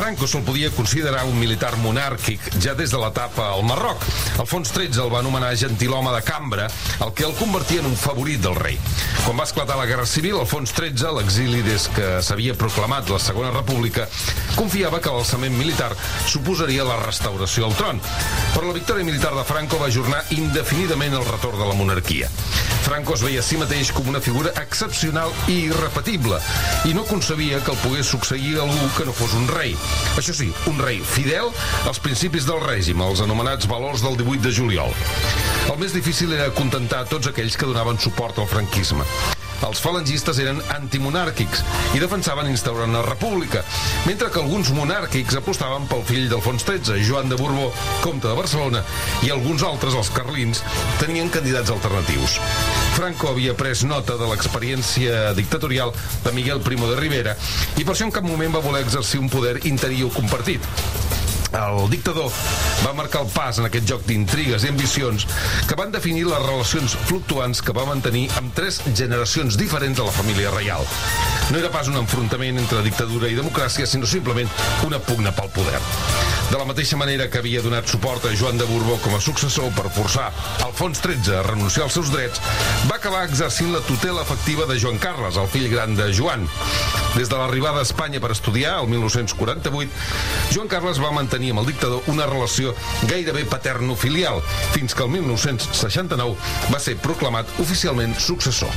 Franco se'l podia considerar un militar monàrquic ja des de l'etapa al Marroc. Alfons XIII el va anomenar gentilhome de cambra, el que el convertia en un favorit del rei. Quan va esclatar la Guerra Civil, Alfons XIII, a l'exili des que s'havia proclamat la Segona República, confiava que l'alçament militar suposaria la restauració al tron. Però la victòria militar de Franco va ajornar indefinidament el retorn de la monarquia. Franco es veia a si mateix com una figura excepcional i irrepetible i no concebia que el pogués succeir algú que no fos un rei. Això sí, un rei fidel als principis del règim, els anomenats valors del 18 de juliol. El més difícil era acontentar tots aquells que donaven suport al franquisme. Els falangistes eren antimonàrquics i defensaven instaurar una república, mentre que alguns monàrquics apostaven pel fill d'Alfons XIII, Joan de Borbó, comte de Barcelona, i alguns altres, els carlins, tenien candidats alternatius. Franco havia pres nota de l'experiència dictatorial de Miguel Primo de Rivera i per això en cap moment va voler exercir un poder interí o compartit. El dictador va marcar el pas en aquest joc d'intrigues i ambicions que van definir les relacions fluctuants que va mantenir amb 3 generacions diferents de la família reial. No era pas un enfrontament entre dictadura i democràcia, sinó simplement una pugna pel poder. De la mateixa manera que havia donat suport a Joan de Borbó com a successor per forçar Alfons XIII a renunciar als seus drets, va acabar exercint la tutela efectiva de Joan Carles, el fill gran de Joan. Des de l'arribada a Espanya per estudiar, el 1948, Joan Carles va mantenir amb el dictador una relació gairebé paterno-filial, fins que el 1969 va ser proclamat oficialment successor.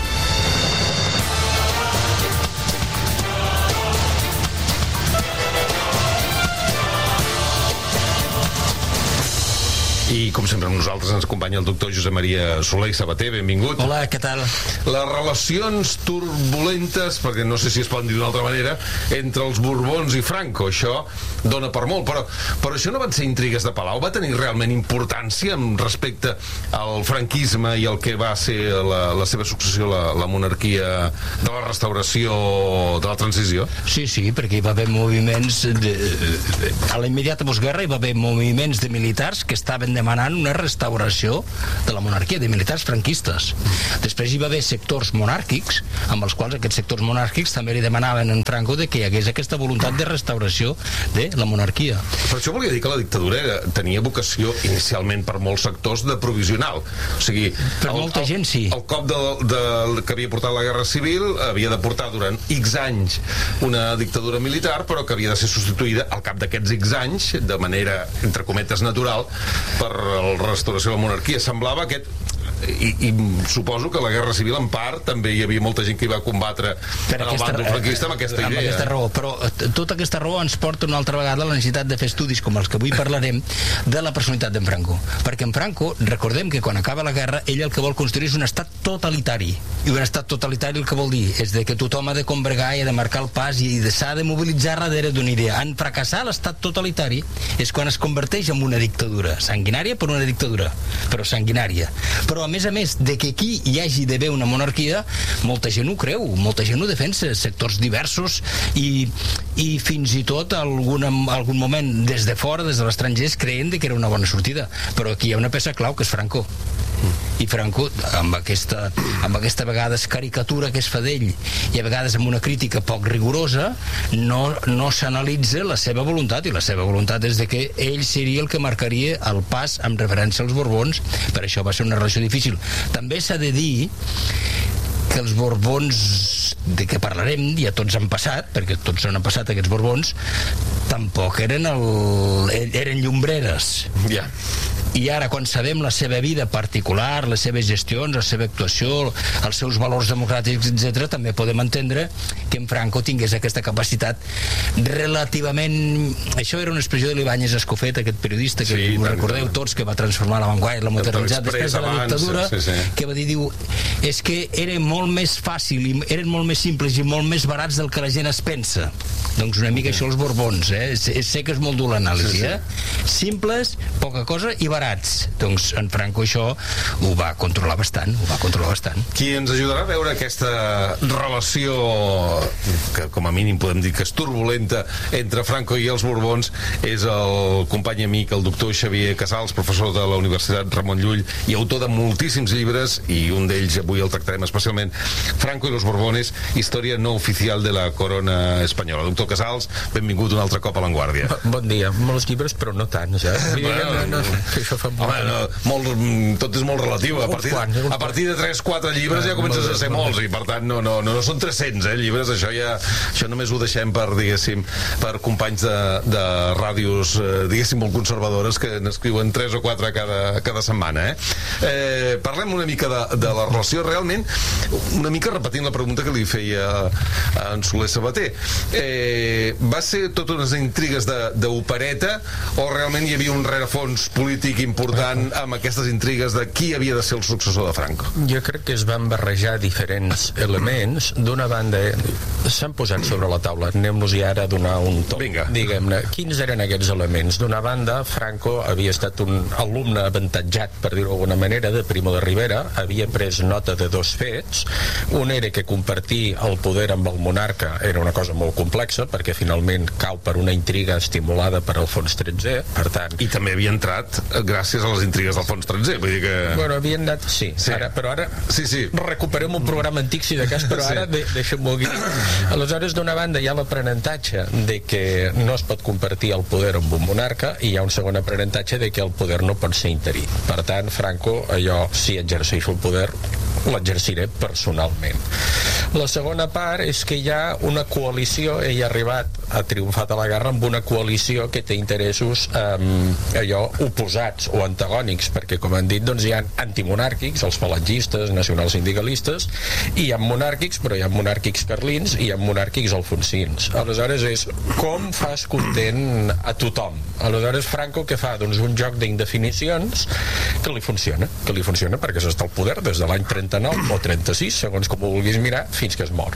I, com sempre, amb nosaltres ens acompanya el doctor Josep Maria Soler i Sabater. Benvingut. Hola, què tal? Les relacions turbulentes, perquè no sé si es poden dir d'una altra manera, entre els Borbons i Franco, això dona per molt, però això no van ser intrigues de palau? Va tenir realment importància respecte al franquisme i el que va ser la seva successió, la monarquia de la restauració, de la transició? Sí, perquè hi va haver moviments a la immediata postguerra hi va haver moviments de militars que estaven demanant una restauració de la monarquia, de militars franquistes. Després hi va haver sectors monàrquics, amb els quals aquests sectors monàrquics també li demanaven en Franco de que hi hagués aquesta voluntat de restauració de la monarquia. Per això volia dir que la dictadura tenia vocació inicialment per molts sectors de provisional. O sigui, per molta gent, sí. El cop que havia portat la Guerra Civil havia de portar durant X anys una dictadura militar, però que havia de ser substituïda al cap d'aquests X anys, de manera, entre cometes, natural, per la restauració de la monarquia. Semblava aquest... I suposo que a la Guerra Civil en part també hi havia molta gent que hi va combatre en el bàndol franquista amb aquesta idea. Amb aquesta raó, però tota aquesta raó ens porta una altra vegada a la necessitat de fer estudis com els que avui parlarem de la personalitat d'en Franco, perquè en Franco, recordem que quan acaba la guerra ell el que vol construir és un estat totalitari, i un estat totalitari el que vol dir és de que tothom ha de combregar i ha de marcar el pas i s'ha de mobilitzar darrere d'una idea. En fracassar l'estat totalitari és quan es converteix en una dictadura sanguinària, per una dictadura, però sanguinària. Però a més, de que aquí hi hagi d'haver una monarquia, molta gent ho creu, molta gent ho defensa, sectors diversos i fins i tot algun moment des de fora, des de l'estranger, creien que era una bona sortida. Però aquí hi ha una peça clau, que és Franco. I Franco, amb aquesta vegades caricatura que es fa d'ell i a vegades amb una crítica poc rigorosa, no s'analitza la seva voluntat, i la seva voluntat és de que ell seria el que marcaria el pas amb referència als Borbons. Per això va ser una relació difícil. També s'ha de dir que els Borbons de què parlarem, ja tots han passat, perquè tots han passat aquests Borbons, tampoc eren llum-breres. Ja. I ara, quan sabem la seva vida particular, les seves gestions, la seva actuació, els seus valors democràtics, etc., també podem entendre que en Franco tingués aquesta capacitat relativament... Això era una expressió de l'Ibáñez Escofet, aquest periodista que ho recordeu tots, que va transformar La Vanguardia, la modernitzat després de la dictadura, que va dir, és que era molt més fàcil, eren molt més simples i molt més barats del que la gent es pensa. Doncs una mica això els Borbons, sé que és molt dur l'anàlisi, simples, poca cosa i barats. barats. Doncs en Franco això ho va controlar bastant. Qui ens ajudarà a veure aquesta relació que com a mínim podem dir que és turbulenta entre Franco i els Borbons és el company amic, el doctor Xavier Casals, professor de la Universitat Ramon Llull i autor de moltíssims llibres, i un d'ells avui el tractarem especialment, Franco y los Borbones, història no oficial de la corona espanyola. Doctor Casals, benvingut un altre cop a L'Enguàrdia. Bon dia, molts llibres però no tants, això fa molt. Tot és molt relatiu, a partir de 3-4 llibres ja comences a ser molts, i per tant no són 300 llibres, això només ho deixem per, diguéssim, per companys de ràdios, diguéssim, molt conservadores que n'escriuen 3 o 4 cada setmana. Parlem una mica de la relació, realment, una mica repetint la pregunta que li feia a en Soler Sabater. Va ser tot unes intrigues d'opereta o realment hi havia un rerefons polític important amb aquestes intrigues de qui havia de ser el successor de Franco? Jo crec que es van barrejar diferents elements. D'una banda, s'han posat sobre la taula, anem-nos-hi ara a donar un top. Diguem-ne, quins eren aquests elements? D'una banda, Franco havia estat un alumne avantatjat, per dir-ho d'alguna manera, de Primo de Rivera, havia pres nota de dos fets. Un era que compartir el poder amb el monarca era una cosa molt complexa, perquè finalment cau per una intriga estimulada per Alfons XIII, per tant... I també havia entrat gràcies a les intrigues d'Alfons XIII, vull dir que... Bueno, havia anat... Sí. Però ara recuperem un programa antic, si de cas, però ara deixem-ho aquí. Aleshores, d'una banda, hi ha l'aprenentatge de que no es pot compartir el poder amb un monarca, i hi ha un segon aprenentatge de que el poder no pot ser interí. Per tant, Franco, si exerceixo el poder, l'exerciré personalment. La segona part és que hi ha una coalició, ell ha triomfat a la guerra amb una coalició que té interessos oposats o antagònics, perquè com han dit, doncs hi ha antimonàrquics, els falangistes, nacionalsindicalistes, i hi ha monàrquics, però hi ha monàrquics carlins i hi ha monàrquics alfonsins. Aleshores és com fas content a tothom. Aleshores Franco què fa? Doncs un joc d'indefinicions que li funciona perquè s'està al poder des de l'any 39 o 36, segons com ho vulguis mirar, fins que es mor.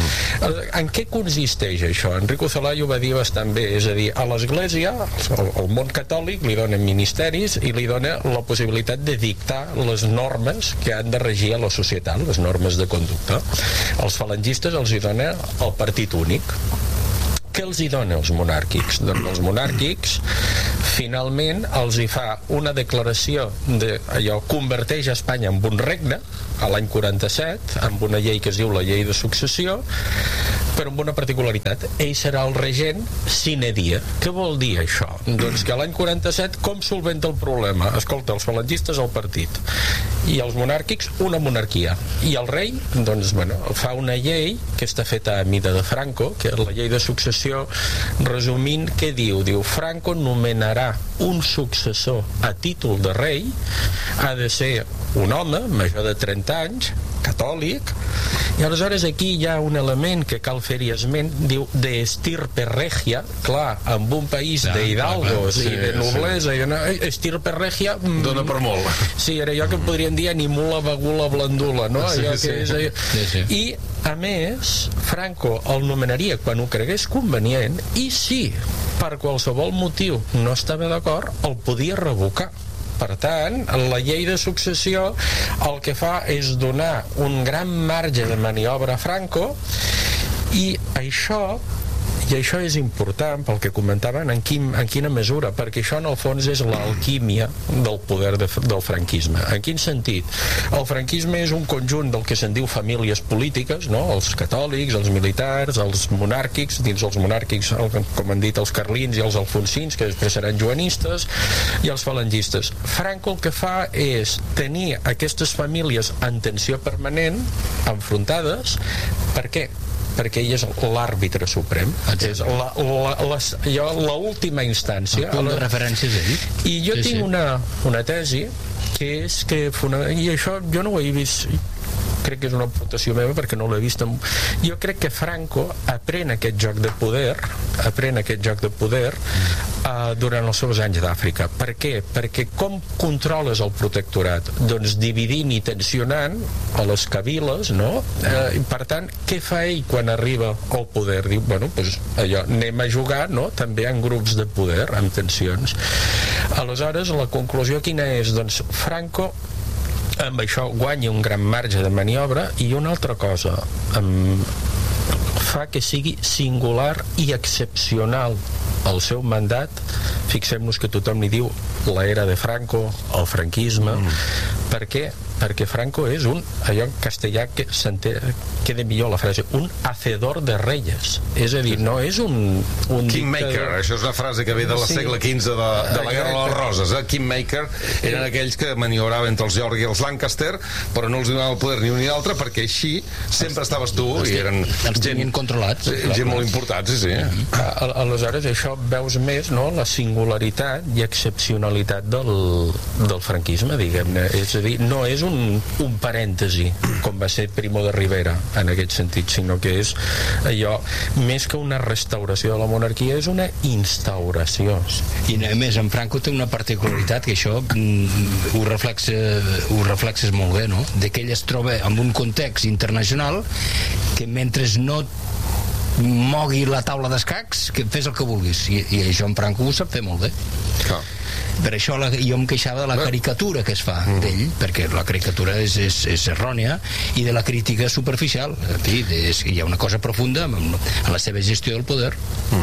En què consisteix això? Enrico Zelayo ho va dir bastant bé, és a dir, a l'Església, el món catòlic li dona ministeris i li dona la possibilitat de dictar les normes que han de regir a la societat, les normes de conducta. Els falangistes els hi dona el partit únic. Què els hi dona als monàrquics? Doncs els monàrquics finalment els hi fa una declaració converteix Espanya en un regne a l'any 47 amb una llei que es diu la llei de successió, però amb una particularitat: ell serà el regent sine die. Què vol dir això? Doncs que a l'any 47 com solventa el problema? Escolta, els falangistes el partit i els monàrquics una monarquia, i el rei doncs fa una llei que està feta a mida de Franco, que és la llei de successió, resumint, què diu? Diu, Franco nomenarà un successor a títol de rei, ha de ser un home major de 30 anys, catòlic, i aleshores aquí hi ha un element que cal fer-hi esment, diu de estirpe regia. Clar, en un país d'hidalgos i de noblesa, estirpe regia dona per molt. Sí, era allò que podrien dir animula, bagula, blandula, no? I a més Franco el nomenaria quan ho cregués convenient, i si per qualsevol motiu no estava d'acord, el podia revocar. Per tant, la llei de successió el que fa és donar un gran marge de maniobra a Franco, i això és important pel que comentaven en quina mesura, perquè això en el fons és l'alquímia del poder del franquisme. En quin sentit? El franquisme és un conjunt del que se'n diu famílies polítiques, no? Els catòlics, els militars, els monàrquics, dins els monàrquics, com han dit, els carlins i els alfonsins, que després seran joanistes, i els falangistes. Franco el que fa és tenir aquestes famílies en tensió permanent, enfrontades. Per què? Perquè ell és l'àrbitre suprem, és l'última instància, el punt de referència és ell. I jo tinc una tesi que és que, i això jo no ho he vist, crec que és una aportació meva perquè no l'he vist jo crec que Franco aprèn aquest joc de poder durant els seus anys d'Àfrica. Per què? Perquè com controles el protectorat? Doncs dividint i tensionant a les cabiles, no? I per tant, què fa ell quan arriba al poder? Diu, anem a jugar, no? També en grups de poder, amb tensions. Aleshores, la conclusió quina és? Doncs Franco amb això guanya un gran marge de maniobra, i una altra cosa, fa que sigui singular i excepcional el seu mandat. Fixem-nos que tothom li diu l'era de Franco, el franquisme. Per què? Perquè Franco és allò en castellà que queda millor la frase, un hacedor de reyes. És a dir, no és un Kingmaker, això és una frase que ve del segle XV de la Guerra de les Roses. Kingmaker eren aquells que maniobraven entre els York i els Lancaster, però no els donaven el poder ni un ni l'altre, perquè així sempre estaves tu, i eren gent controlats, gent molt important, sí. Aleshores, això veus més, no?, la singularitat i excepcionalitat del franquisme, diguem-ne. És a dir, no és un parèntesi, com va ser Primo de Rivera, en aquest sentit, sinó que és allò, més que una restauració de la monarquia, és una instauració. I a més, en Franco té una particularitat, que això ho reflexes molt bé, no?, de que ell es troba en un context internacional que mentre no mogui la taula d'escacs, que fes el que vulguis, i això en Franco ho sap fer molt bé. Per això jo em queixava de la caricatura que es fa d'ell, perquè la caricatura és errònia, i de la crítica superficial. En fi, hi ha una cosa profunda en la seva gestió del poder.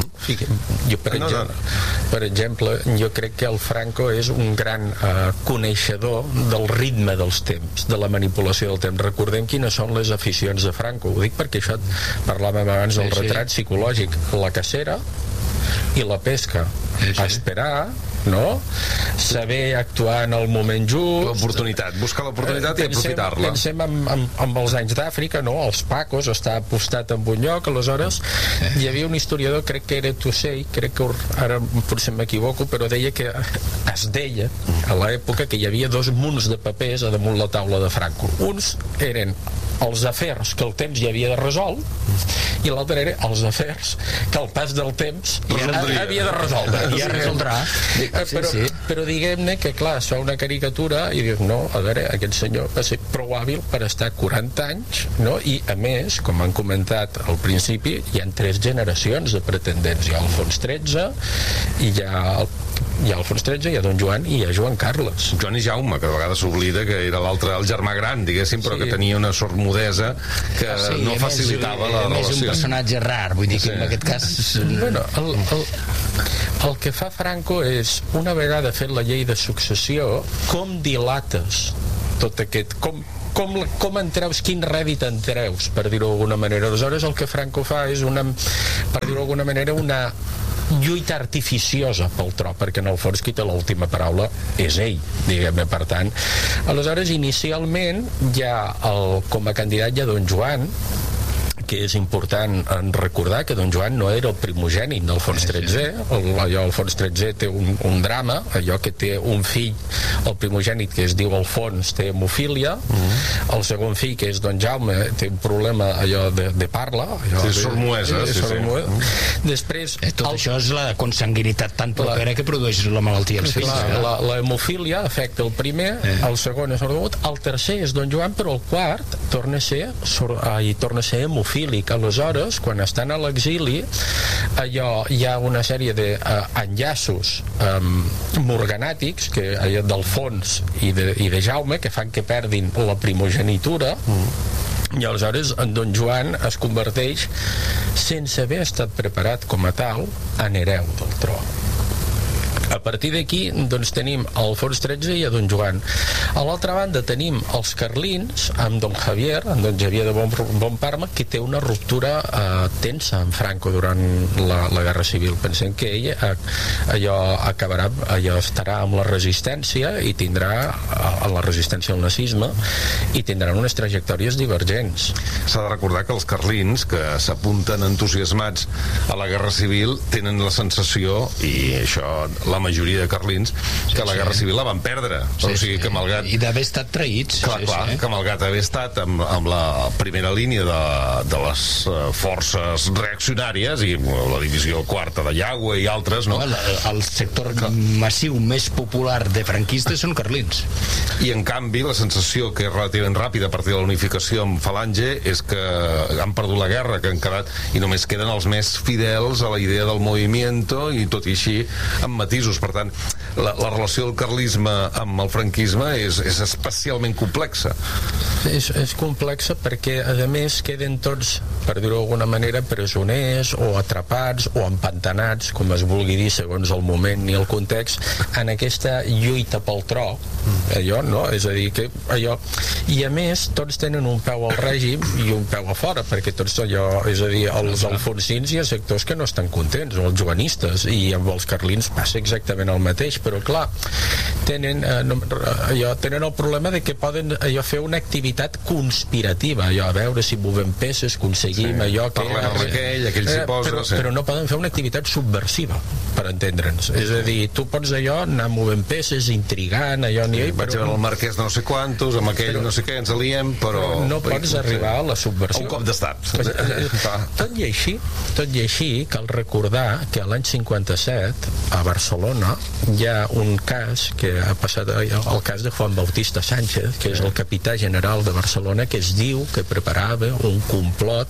Jo, per exemple, jo crec que el Franco és un gran coneixedor del ritme dels temps, de la manipulació del temps. Recordem quines són les aficions de Franco. Ho dic perquè això parlàvem abans del retrat psicològic. La cacera i la pesca. Esperar, no? Saber actuar en el moment just, l'oportunitat, buscar l'oportunitat i aprofitar-la. Pensem amb els anys d'Àfrica, no? Els Pacos, està apostat en un lloc. Aleshores hi havia un historiador, crec que era Tussey, crec que ara potser m'equivoco, però deia que es deia a l'època que hi havia dos munts de papers a damunt la taula de Franco. Uns eren els afers que el temps ja havia de resoldre, i l'altre era els afers que al pas del temps havia de resoldre. Ja resoldrà. Però diguem-ne que, clar, es fa una caricatura i dius, no, a veure, aquest senyor va ser prou hàbil per estar 40 anys, no? I a més, com han comentat al principi, hi ha 3 generacions de pretendents. Hi ha Alfons XIII, i hi ha Alfons XIII, hi ha Don Joan i hi ha Joan Carles. Joan i Jaume, que a vegades s'oblida que era l'altre, el germà gran, diguéssim, però que tenia una sort mudesa que no facilitava la relació. És un personatge rar, vull dir que en aquest cas... Bueno, el que fa Franco és, una vegada fet la llei de successió, com dilates tot aquest... Com en treus, quin rèdit en treus, per dir-ho d'alguna manera. Aleshores el que Franco fa és per dir-ho d'alguna manera, una lluita artificiosa pel tro, perquè en el fons qui té l'última paraula és ell, diguem-ne. Per tant, aleshores inicialment com a candidat hi ha Don Joan, que és important recordar que Don Joan no era el primogènit d'Alfons XIII. Alfons XIII té un drama, allò que té un fill, el primogènit, que es diu Alfons, té hemofília, el segon fill, que és Don Jaume, té un problema allò de parla, és sormuesa. Després tot això és la consanguinitat tan propera que produeix la malaltia als fills. La hemofília afecta el primer, el segon és sordomuda, el tercer és Don Joan, però el quart torna a ser hemofília. Aleshores, quan estan a l'exili, hi ha una sèrie d'enllaços morganàtics d'Alfons i de Jaume que fan que perdin la primogenitura, i aleshores en Don Joan es converteix, sense haver estat preparat com a tal, en hereu del tro. A partir d'aquí, doncs, tenim Alfons XIII i a Don Joan. A l'altra banda tenim els carlins, amb Don Javier de Bonparma, que té una ruptura tensa amb Franco durant la Guerra Civil. Pensem que ell estarà amb la resistència i tindrà la resistència al nazisme, i tindran unes trajectòries divergents. S'ha de recordar que els carlins, que s'apunten entusiasmats a la Guerra Civil, tenen la sensació, i això la majoria de carlins, que la Guerra Civil la van perdre. O sigui, que malgrat... I d'haver estat traïts. Que malgrat haver estat amb la primera línia de les forces reaccionàries, i la divisió quarta de Llagüe i altres, no? El sector massiu més popular de franquistes són carlins. I en canvi, la sensació que és relativament ràpida a partir de la unificació amb Falange és que han perdut la guerra, que han quedat, i només queden els més fidels a la idea del movimiento, i tot i així amb matisos, franquistes. Per tant, la relació del carlisme amb el franquisme és especialment complexa. És complexa perquè, a més, queden tots, per dir-ho d'alguna manera, presoners o atrapats o empantanats, com es vulgui dir segons el moment i el context, en aquesta lluita pel tro, allò, no? És a dir, que allò... I a més, tots tenen un peu al règim i un peu a fora, perquè tots allò, és a dir, els alfonsins hi ha sectors que no estan contents, o els joanistes, i amb els carlins passa exactament el mateix, però clar, tenen el problema de que poden fer una activitat conspirativa, a veure si movem peces, aconseguim allò que... Parlem amb aquell s'hi posa... Però no poden fer una activitat subversiva, per entendre'ns. És a dir, tu pots anar movent peces, intrigant, allò... Vaig a veure el marquès no sé quantos, amb aquell no sé què, ens aliem, però... No pots arribar a la subversió. Un cop d'estat. Tot i així, cal recordar que l'any 57, a Barcelona, hi ha un cas que ha passat, el cas de Juan Bautista Sánchez, que és el capità general de Barcelona, que es diu que preparava un complot,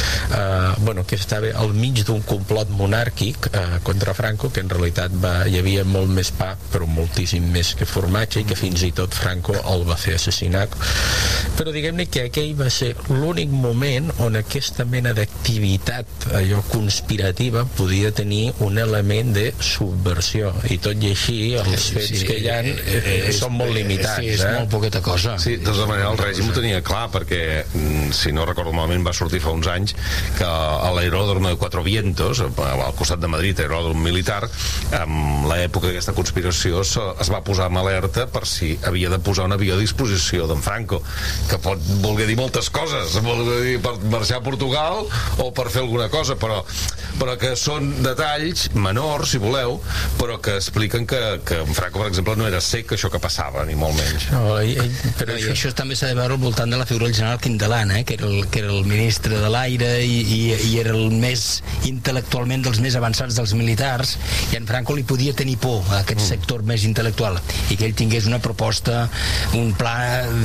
que estava al mig d'un complot monàrquic contra Franco, que en realitat hi havia molt més pa, però moltíssim més que formatge, i que fins i tot Franco el va fer assassinar. Però diguem-ne que aquell va ser l'únic moment on aquesta mena d'activitat conspirativa podia tenir un element de subversió, i tot i així els fets que hi ha són molt limitats. És molt poqueta cosa. Sí, de tota manera el règim ho tenia clar, perquè si no recordo malament va sortir fa uns anys que a l'aeròdrom de Cuatro Vientos, al costat de Madrid, aeròdrom militar, en l'època d'aquesta conspiració es va posar en alerta per si havia de posar un avió a disposició d'en Franco, que pot voler dir moltes coses, voler dir per marxar a Portugal o per fer alguna cosa, però que són detalls menors, si voleu, però que expliquen que en Franco, per exemple, no era sec això que passava, ni molt menys. Però això també s'ha de veure al voltant de la figura del general Quindelán, que era el ministre de l'aire i era el més intel·lectualment dels més avançats dels militars, i en Franco li podia tenir por a aquest sector més intel·lectual, i que ell tingués una proposta, un pla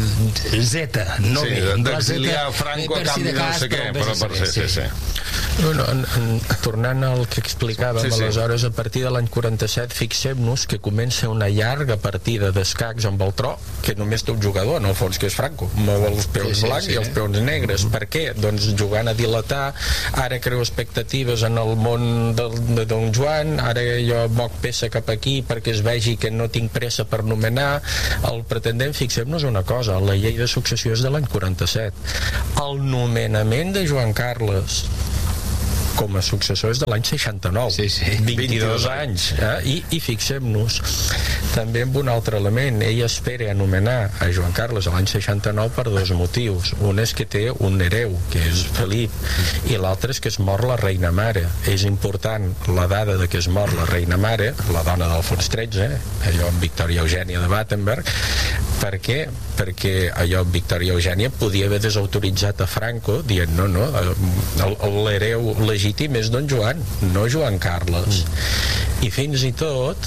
Z, no sí, d'exiliar Franco a canvi de no sé què, però per ser, sí. Tornant al que explicàvem, aleshores, a partir de l'any 47, fixem-nos que comença una llarga partida d'escacs amb el tro, que només té un jugador, en el fons, que és Franco, mou els peons blancs i els peons negres. Per què? Doncs jugant a dilatar, ara creo expectatives en el món de Don Joan, ara jo moc peça cap aquí perquè es vegi que no tinc pressa per nomenar el pretendent. Fixem-nos una cosa, la llei de successió és de l'any 47. El nomenament de Joan Carles com a successor és de l'any 69, 22 anys, i fixem-nos també en un altre element. Ell espera anomenar a Joan Carles a l'any 69 per dos motius. Un és que té un hereu, que és Felip, i l'altre és que es mor la reina mare. És important la dada de que es mor la reina mare, la dona d'Alfons XIII, allò amb Victòria Eugènia de Battenberg. Per què? Perquè allò amb Victòria Eugènia podia haver desautoritzat a Franco dient no, l'hereu legítim és Don Joan, no Joan Carles. I fins i tot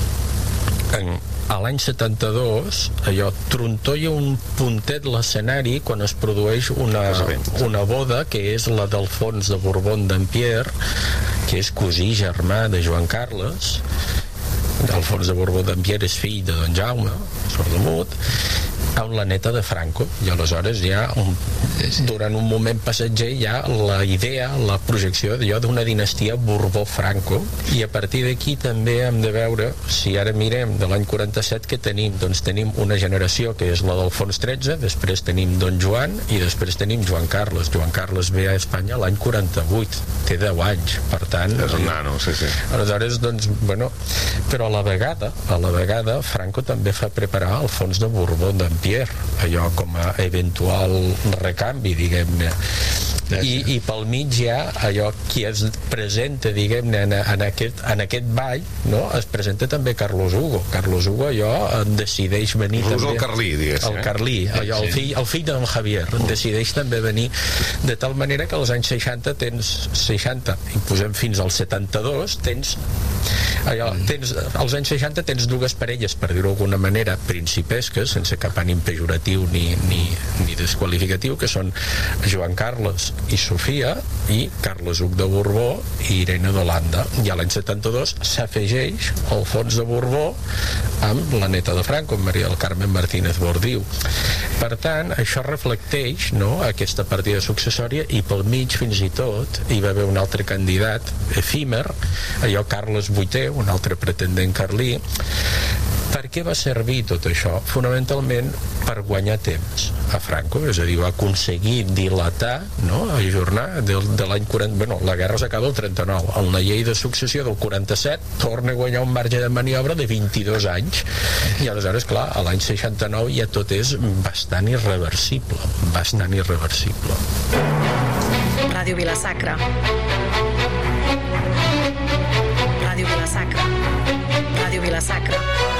a l'any 72 allò trontolla un puntet l'escenari quan es produeix una boda que és la d'Alfons de Borbón-Dampierre, que és cosí germà de Joan Carles. Alfons de Borbó-Dampierre és fill de Don Jaume Sordemut, amb la neta de Franco, i aleshores ja durant un moment passatger hi ha la idea, la projecció d'una dinastia Borbó-Franco, i a partir d'aquí també hem de veure, si ara mirem de l'any 47 què tenim, doncs tenim una generació que és la d'Alfons XIII, després tenim Don Joan i després tenim Joan Carles. Joan Carles ve a Espanya l'any 48, té 10 anys, per tant és un nano, sí. Aleshores, doncs, però a la vegada Franco també fa preparar Alfons de Borbó-Dampierre, allò com a eventual recanvi, diguem-ne. I pel mig hi ha allò qui es presenta, diguem-ne, en aquest ball, no? Es presenta també Carlos Hugo. Carlos Hugo decideix venir també... El Carlí, diguéssim. El Carlí, el fill de Don Javier, decideix també venir, de tal manera que als anys 60 tens 60, i posem fins als 72, als anys 60 tens dues parelles, per dir-ho d'alguna manera, principesques, sense cap ànim pejoratiu ni desqualificatiu, que són Joan Carles i Sofia, i Carles Hug de Borbó i Irene d'Holanda. I a l'any 72 s'afegeix Alfons de Borbó amb la neta de Franco, Maria del Carmen Martínez Bordiú. Per tant, això reflecteix, no?, aquesta partida successòria, i pel mig fins i tot hi va haver un altre candidat efímer, allò Carles VIII, un altre pretendent carlí. Per què va servir tot això? Fonamentalment per guanyar temps a Franco, és a dir, va aconseguir dilatar, no?, ajornar de l'any 40... Bueno, la guerra s'acaba el 39. En la llei de successió del 47 torna a guanyar un marge de maniobra de 22 anys. I aleshores, clar, a l'any 69 ja tot és bastant irreversible. Bastant irreversible. Ràdio Vila-sacra. Ràdio Vila-sacra. Ràdio Vila-sacra.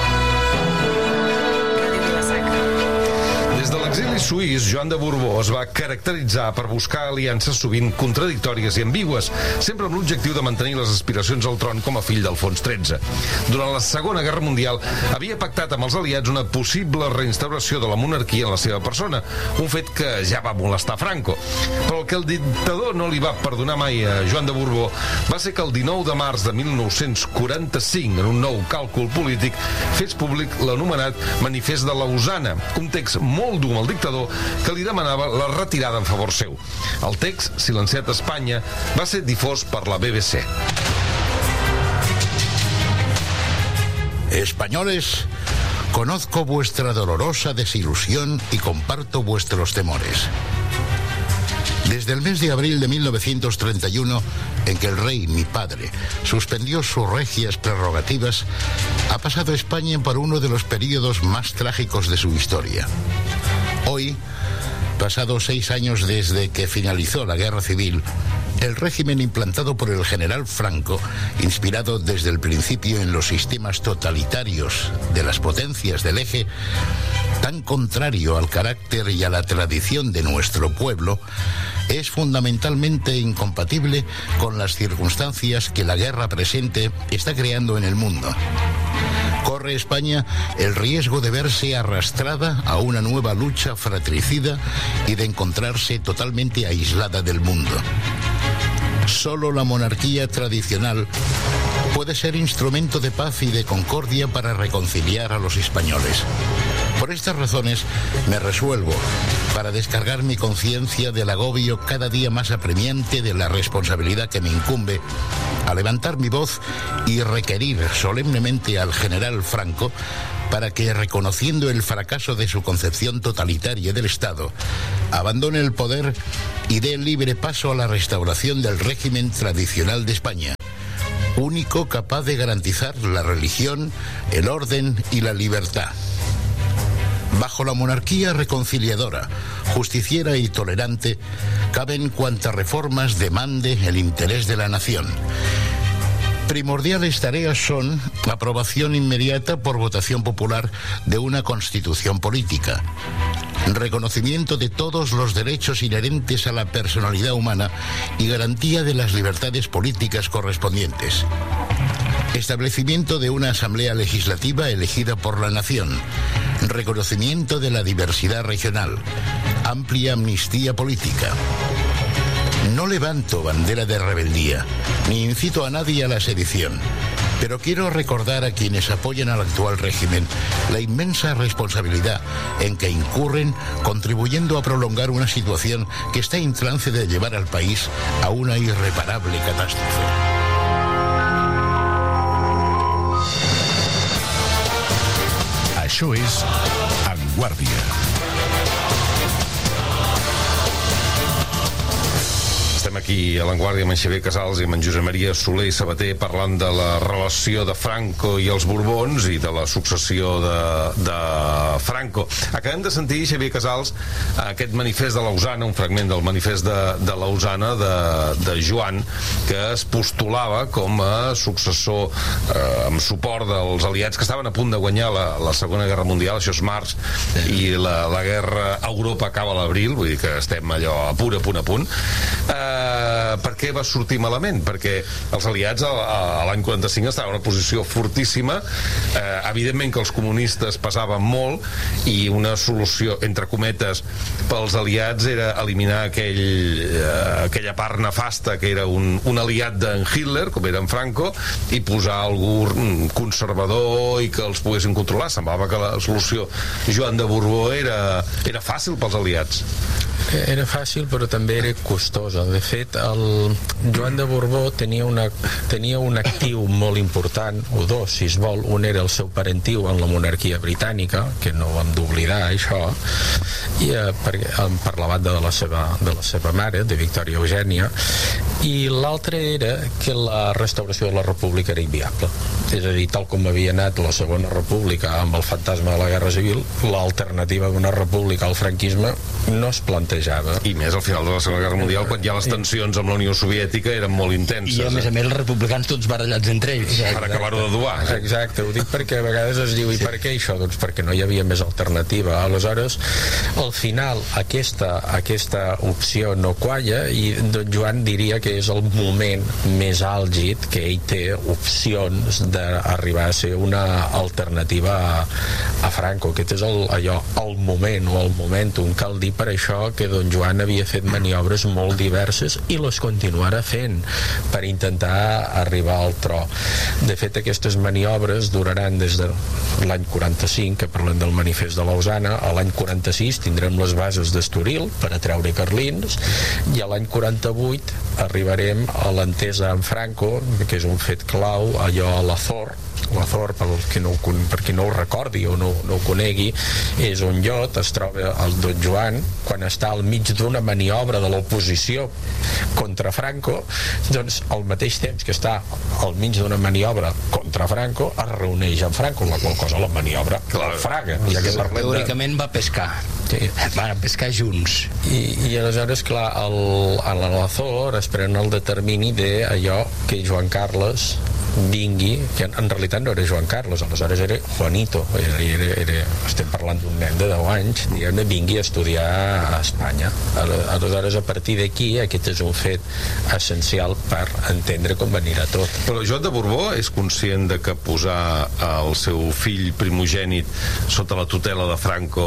Ràdio Vila-sacra. Des de l'exili suís, Joan de Borbó es va caracteritzar per buscar aliances sovint contradictòries i ambigües, sempre amb l'objectiu de mantenir les aspiracions al tron com a fill d'Alfons XIII. Durant la Segona Guerra Mundial havia pactat amb els aliats una possible reinstauració de la monarquia en la seva persona, un fet que ja va molestar Franco. Però el que el dictador no li va perdonar mai a Joan de Borbó va ser que el 19 de març de 1945, en un nou càlcul polític, fes públic l'anomenat Manifest de Lausana, un text molt dur amb el dictador que li demanava la retirada en favor seu. El text, silenciat a Espanya, va ser difós per la BBC. Españoles, conozco vuestra dolorosa desilusión y comparto vuestros temores. Desde el mes de abril de 1931, en que el rey, mi padre, suspendió sus regias prerrogativas, ha pasado España por uno de los periodos más trágicos de su historia. Hoy, pasados 6 años desde que finalizó la guerra civil, el régimen implantado por el general Franco, inspirado desde el principio en los sistemas totalitarios de las potencias del eje, tan contrario al carácter y a la tradición de nuestro pueblo, es fundamentalmente incompatible con las circunstancias que la guerra presente está creando en el mundo. Corre España el riesgo de verse arrastrada a una nueva lucha fratricida y de encontrarse totalmente aislada del mundo. Solo la monarquía tradicional puede ser instrumento de paz y de concordia para reconciliar a los españoles. Por estas razones me resuelvo, para descargar mi conciencia del agobio cada día más apremiante de la responsabilidad que me incumbe, a levantar mi voz y requerir solemnemente al general Franco para que, reconociendo el fracaso de su concepción totalitaria del Estado, abandone el poder y dé libre paso a la restauración del régimen tradicional de España, único capaz de garantizar la religión, el orden y la libertad. Bajo la monarquía reconciliadora, justiciera y tolerante, caben cuantas reformas demande el interés de la nación. Primordiales tareas son la aprobación inmediata por votación popular de una constitución política, reconocimiento de todos los derechos inherentes a la personalidad humana y garantía de las libertades políticas correspondientes, establecimiento de una asamblea legislativa elegida por la nación, reconocimiento de la diversidad regional, amplia amnistía política. No levanto bandera de rebeldía, ni incito a nadie a la sedición, pero quiero recordar a quienes apoyan al actual régimen la inmensa responsabilidad en que incurren, contribuyendo a prolongar una situación que está en trance de llevar al país a una irreparable catástrofe. Això és En Guàrdia. Estem aquí a l'Avantguàrdia amb en Xavier Casals i amb en Josep Maria Soler i Sabater parlant de la relació de Franco i els Borbons i de la successió de Franco. Acabem de sentir, Xavier Casals, aquest manifest de Lausana, un fragment del manifest de Lausana de Joan, que es postulava com a successor amb suport dels aliats que estaven a punt de guanyar la Segona Guerra Mundial, això és març, i la guerra a Europa acaba a l'abril, vull dir que estem allò a punt. per què va sortir malament? Perquè els aliats a l'any 45 estaven en una posició fortíssima, evidentment que els comunistes pesaven molt, i una solució, entre cometes, pels aliats era eliminar aquella part nefasta que era un aliat d'en Hitler, com era en Franco, i posar algú conservador i que els poguessin controlar. Semblava que la solució Joan de Borbó era fàcil pels aliats. Era fàcil, però també era costosa. De fet, el Joan de Borbó tenia un actiu molt important, o dos, si es vol. Un era el seu parentiu en la monarquia britànica, que no ho hem d'oblidar, això, i per la banda de la seva mare, de Victòria Eugènia, i l'altre era que la restauració de la república era inviable. És a dir, tal com havia anat la segona república amb el fantasma de la guerra civil, l'alternativa d'una república al franquisme no es plantejava. I més al final de la Segona Guerra Mundial, quan ja les tensions amb la Unió Soviètica eren molt intenses. I a més els republicans tots barallats entre ells. Per acabar-ho de dur. Exacte, ho dic perquè a vegades es diu, i per què això? Doncs perquè no hi havia més alternativa. Aleshores, al final, aquesta opció no qualla, i don Joan diria que és el moment més àlgid que ell té opcions d'arribar a ser una alternativa a Franco. Aquest és el moment o el momentum. Cal dir per això que don Joan havia fet maniobres molt diverses i les continuarà fent per intentar arribar al tro. De fet, aquestes maniobres duraran des de l'any 45, que parlem del manifest de Lausana. A l'any 46 tindrem les bases d'Estoril per atreure carlins, i a l'any 48 arribarem a l'entesa amb Franco, que és un fet clau, allò a l'Azor. L'Azor, per qui no ho recordi o no ho conegui, és un llot, es troba el don Joan quan està al mig d'una maniobra de l'oposició contra Franco. Doncs al mateix temps que està al mig d'una maniobra contra Franco, es reuneix amb Franco, la qual cosa la maniobra fraga. Teòricament va pescar. Sí. Van pescar junts. I aleshores, clar, a l'Azor es pren el determini d'allò que Joan Carles vingui, que en realitat no era Joan Carles, aleshores era Juanito, estem parlant d'un nen de 10 anys, diguem-ne, vingui a estudiar a Espanya. Aleshores, a partir d'aquí, aquest és un fet essencial per entendre com anirà tot. Però Joan de Borbó és conscient de que posar el seu fill primogènit sota la tutela de Franco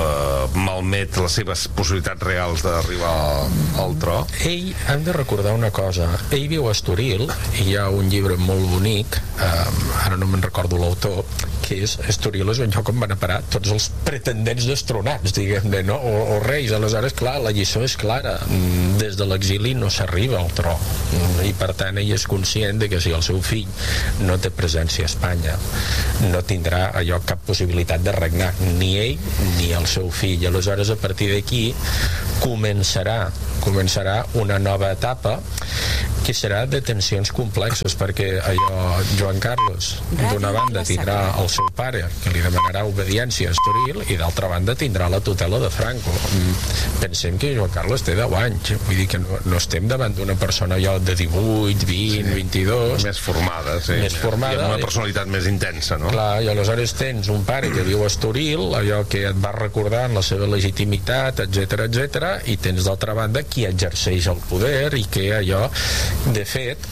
malmet les seves possibilitats reals d'arribar al tro? Ell, hem de recordar una cosa, ell viu a Estoril, i hi ha un llibre molt bonic, ara no me'n recordo l'autor, que és Estoril és un lloc on van a parar tots els pretendents destronats, diguem-ne, no? O reis. Aleshores, clar, la lliçó és clara, des de l'exili no s'arriba al tro, i per tant ell és conscient de que si el seu fill no té presència a Espanya, no tindrà allò cap possibilitat de regnar, ni ell ni el seu fill. Aleshores, a partir d'aquí començarà una nova etapa que serà de tensions complexes, perquè Joan Carles d'una banda tindrà el seu pare, que li demanarà obediència a Estoril, i d'altra banda tindrà la tutela de Franco. Pensem que Joan Carles té 10 anys, vull dir que no estem davant d'una persona de 18, 20, 22... Més formada, sí. Més formada. I amb una personalitat més intensa, no? Clar, i aleshores tens un pare que viu a Estoril, allò que et va recordant la seva legitimitat, etc, i tens d'altra banda qui exerceix el poder i que allò, de fet,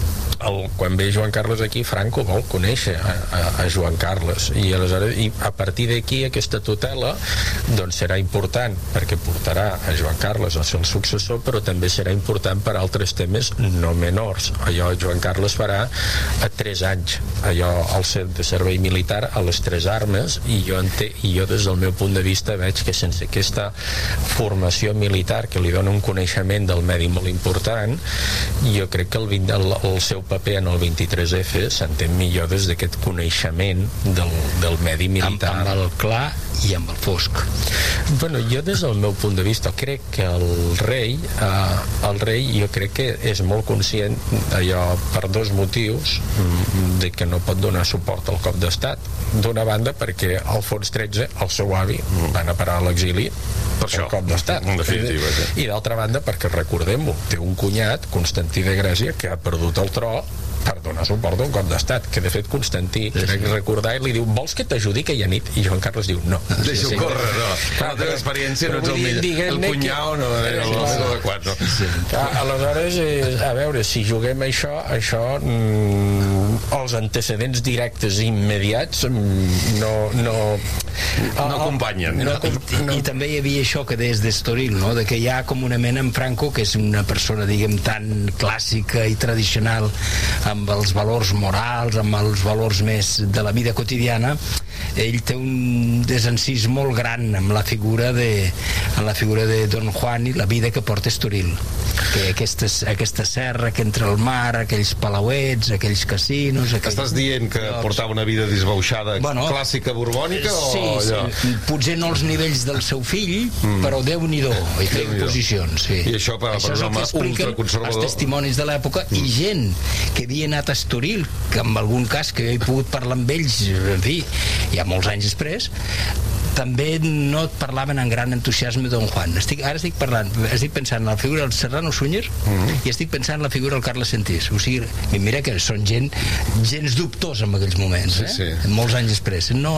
quan ve Joan Carles aquí, Franco vol conèixer a Joan Carles, i aleshores a partir d'aquí aquesta tutela doncs serà important perquè portarà a Joan Carles a ser el successor, però també serà important per altres temes no menors. Joan Carles farà a 3 anys el de servei militar a les 3 armes, i jo des del meu punt de vista veig que sense aquesta formació militar que li dona un coneixement del medi molt important, jo crec que el seu paper en el 23F s'entén millor des d'aquest coneixement del medi militar. Amb el clar i amb el fosc. Bueno, jo des del meu punt de vista crec que el rei jo crec que és molt conscient per 2 motius de que no pot donar suport al cop d'estat. D'una banda perquè Alfons XIII, el seu avi, va anar a parar a l'exili per cop d'estat, i d'altra banda perquè, recordem-ho, té un cunyat, Constantí de Grècia, que ha perdut el tro per donar suport a un cop d'estat, que de fet Constantí, crec recordar, li diu, vols que t'ajudi aquella nit? I Joan Carles diu, no. Deixa-ho córrer, no. La teva experiència no ets el millor. El cunyau no era l'adequat, no. Aleshores, a veure, si juguem això els antecedents directes immediats no acompanyen. I també hi havia això que des d'Estoril, no? De que hi ha com una mena en Franco, que és una persona, diguem, tan clàssica i tradicional, amb els valors morals, amb els valors més de la vida quotidiana. Ell té un desencís molt gran amb la figura de Don Juan i la vida que porta Estoril, que aquesta serra que entre el mar, aquells palauets, aquells casinos, Estàs dient que portava una vida disbauxada, clàssica borbònica? Sí, potser no als nivells del seu fill, però Déu-n'hi-do, i té imposicions, sí. I això per un home ultraconservador, els testimonis de l'època, i gent que havia anat a Estoril, que en algun cas que jo he pogut parlar amb ells, en fi, ja molts anys després, també no et parlaven amb gran entusiasme Don Juan. Estic pensant en la figura del Serrano Súñer i estic pensant en la figura del Carles Sentís. O sigui, mira que són gens dubtosa en aquells moments, molts anys després. No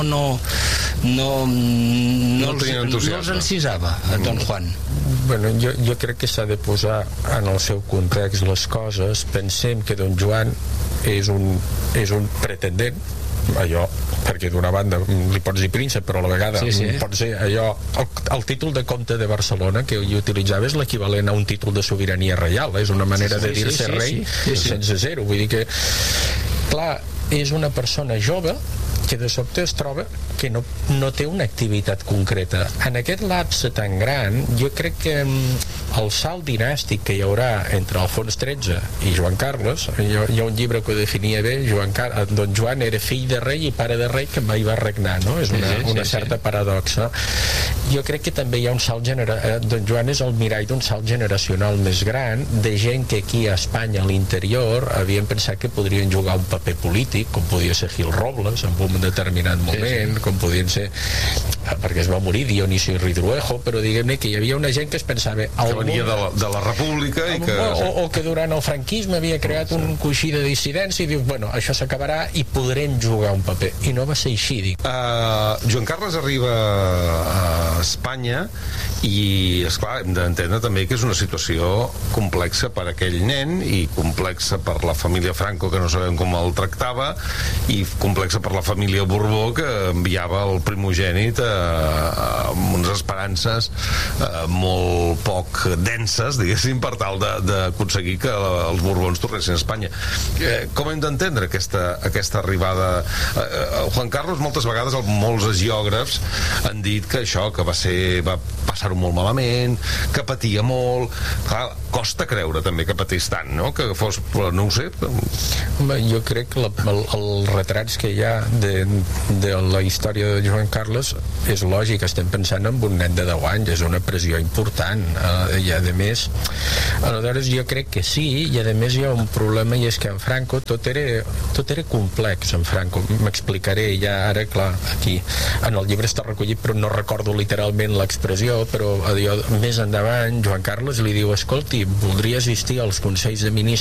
els encisava a Don Juan. Bueno, jo crec que s'ha de posar en el seu context les coses. Pensem que Don Joan és un pretendent, allò, perquè d'una banda li pots dir príncep, però a la vegada pot ser allò, el títol de comte de Barcelona que ell utilitzava és l'equivalent a un títol de sobirania reial, és una manera de dir-se rei sense ser-ho, vull dir que clar, és una persona jove que de sobte es troba que no té una activitat concreta. En aquest lapse tan gran, jo crec que el salt dinàstic que hi haurà entre Alfons XIII i Joan Carles, hi ha un llibre que ho definia bé, Don Joan era fill de rei i pare de rei que mai va regnar, no? És una certa paradoxa. Jo crec que també hi ha un salt Don Joan és el mirall d'un salt generacional més gran, de gent que aquí a Espanya, a l'interior, havien pensat que podrien jugar un paper polític, com podia ser Gil Robles en un determinat moment, com podien ser, perquè es va morir Dionisio Ridruejo, però diguem-ne que hi havia una gent que es pensava que venia de la República i que... o que durant el franquisme havia creat un coixí de dissidència i diu, bueno, això s'acabarà i podrem jugar un paper, i no va ser així, dic. Joan Carles arriba a Espanya i, esclar, hem d'entendre també que és una situació complexa per aquell nen i complexa per la família Franco, que no sabem com el tractava, i complexa per la família Borbó, que enviava el primogènit amb unes esperances molt poc denses, diguéssim, per tal d'aconseguir que els Borbons tornessin a Espanya. Com hem d'entendre aquesta arribada? Juan Carlos, moltes vegades molts hagiògrafs han dit que això, que va passar-ho molt malament, que patia molt. Clar, costa creure també que patís tant, no? Que fos, no ho sé. Jo crec que els retrats que hi ha de la història de Joan Carles és lògic, estem pensant en un nen de 10 anys, és una pressió important, i a més aleshores jo crec que sí, i a més hi ha un problema, i és que en Franco tot era complex. En Franco, m'explicaré ja ara, clar, aquí en el llibre està recollit però no recordo literalment l'expressió, però més endavant Joan Carles li diu, escolti, voldria assistir als consells de ministres